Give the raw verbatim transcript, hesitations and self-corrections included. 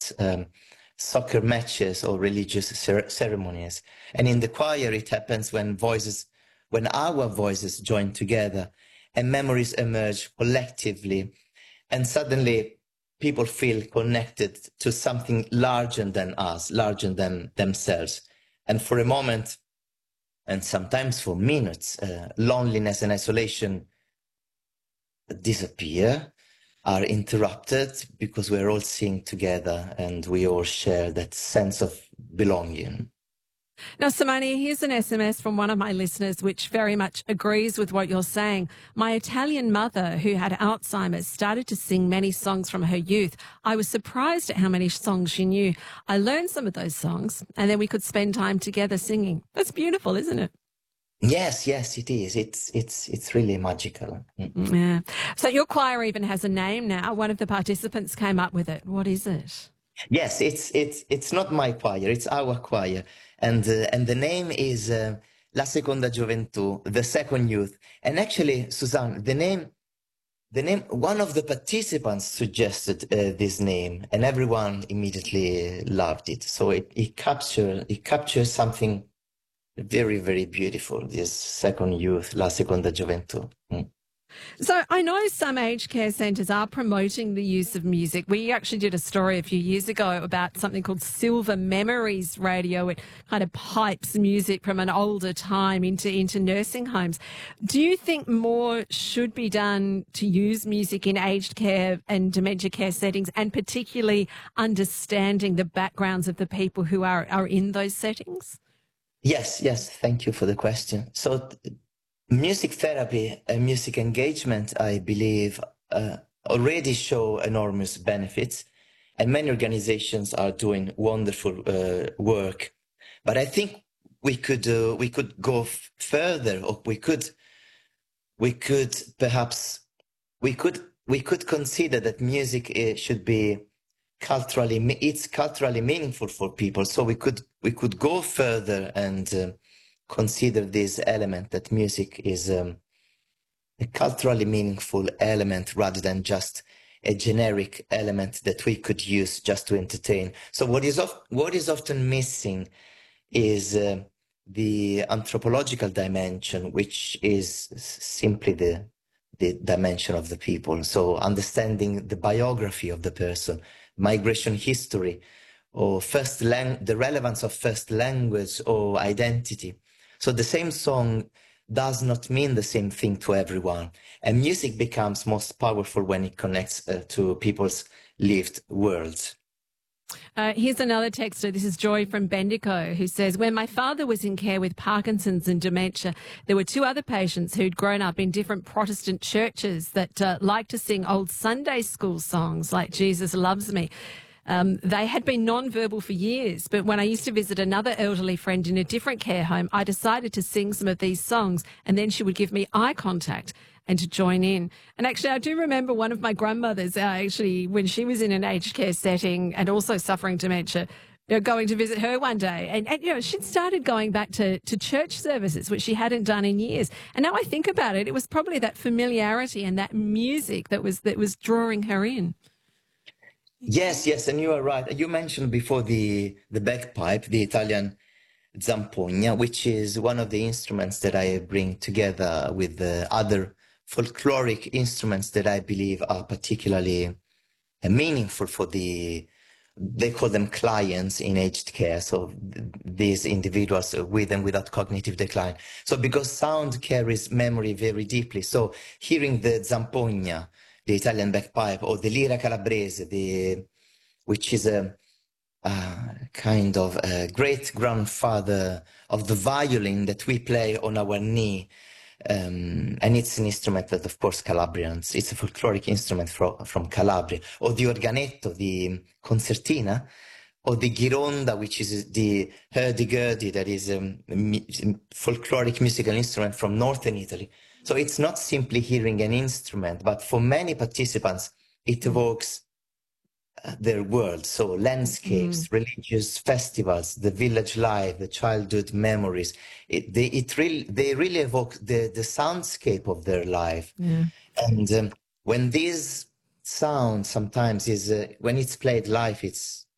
host um, soccer matches or religious cer ceremonies. And in the choir, it happens when voices, when our voices join together and memories emerge collectively, and suddenly people feel connected to something larger than us, larger than themselves. And for a moment, and sometimes for minutes, uh, loneliness and isolation disappear, are interrupted, because we're all singing together and we all share that sense of belonging. Now, Simone, here's an S M S from one of my listeners which very much agrees with what you're saying. My Italian mother, who had Alzheimer's, started to sing many songs from her youth. I was surprised at how many songs she knew. I learned some of those songs, and then we could spend time together singing. That's beautiful, isn't it? Yes, yes, it is. It's it's it's really magical. Mm. Yeah. So your choir even has a name now. One of the participants came up with it. What is it? Yes, it's it's it's not my choir. It's our choir, and uh, and the name is uh, La Seconda Gioventù, the second youth. And actually, Suzanne, the name, the name. One of the participants suggested uh, this name, and everyone immediately loved it. So it it captures it captures something very, very beautiful, this second youth, La Seconda Gioventù. Mm. So I know some aged care centres are promoting the use of music. We actually did a story a few years ago about something called Silver Memories Radio. It kind of pipes music from an older time into, into nursing homes. Do you think more should be done to use music in aged care and dementia care settings, and particularly understanding the backgrounds of the people who are, are in those settings? Yes, yes. Thank you for the question. So music therapy and music engagement, I believe, uh, already show enormous benefits, and many organizations are doing wonderful uh, work. But I think we could uh, we could go f further, or we could we could perhaps we could we could consider that music uh, should be culturally, it's culturally meaningful for people. So we could we could go further and uh, consider this element, that music is um, a culturally meaningful element rather than just a generic element that we could use just to entertain. So what is of, what is often missing is uh, the anthropological dimension, which is simply the the dimension of the people. So understanding the biography of the person, migration history, or first lang the relevance of first language or identity. So the same song does not mean the same thing to everyone. And music becomes most powerful when it connects uh, to people's lived worlds. Uh, here's another texter. This is Joy from Bendigo, who says, when my father was in care with Parkinson's and dementia, there were two other patients who'd grown up in different Protestant churches that uh, liked to sing old Sunday school songs like Jesus Loves Me. Um, they had been non-verbal for years, but when I used to visit another elderly friend in a different care home, I decided to sing some of these songs, and then she would give me eye contact and to join in. And actually, I do remember one of my grandmothers, uh, actually, when she was in an aged care setting and also suffering dementia, you know, going to visit her one day. And, and you know, she'd started going back to, to church services, which she hadn't done in years. And now I think about it, it was probably that familiarity and that music that was that was drawing her in. Yes, yes, and you are right. You mentioned before the, the bagpipe, the Italian zampogna, which is one of the instruments that I bring together with the other folkloric instruments that I believe are particularly uh, meaningful for the, they call them clients in aged care. So th these individuals with and without cognitive decline. So because sound carries memory very deeply. So hearing the zampogna, the Italian bagpipe, or the lira calabrese, the, which is a, a kind of a great grandfather of the violin that we play on our knee. Um, and it's an instrument that, of course, Calabrians, it's a folkloric instrument from, from Calabria, or the organetto, the concertina, or the gironda, which is the hurdy-gurdy, that is a folkloric musical instrument from northern Italy. So it's not simply hearing an instrument, but for many participants, it evokes their world. So landscapes, mm. religious festivals, the village life, the childhood memories. It, they, it really, they really evoke the, the soundscape of their life. Yeah. And um, when this sound sometimes is, uh, when it's played live, it's,